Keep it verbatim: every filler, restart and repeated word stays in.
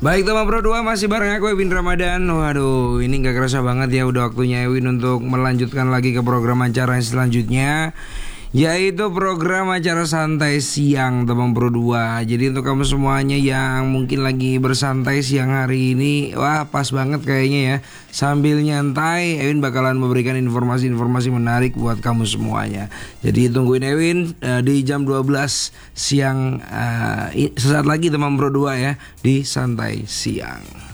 Baik teman Pro dua, masih bareng aku Ewin Ramadan. Waduh, ini gak kerasa banget ya, udah waktunya Ewin untuk melanjutkan lagi ke program acara yang selanjutnya, yaitu program acara santai siang teman Pro dua. Jadi untuk kamu semuanya yang mungkin lagi bersantai siang hari ini, wah pas banget kayaknya ya. Sambil nyantai, Ewin bakalan memberikan informasi-informasi menarik buat kamu semuanya. Jadi tungguin Ewin uh, di jam dua belas siang uh, sesaat lagi teman Pro dua ya, di Santai Siang.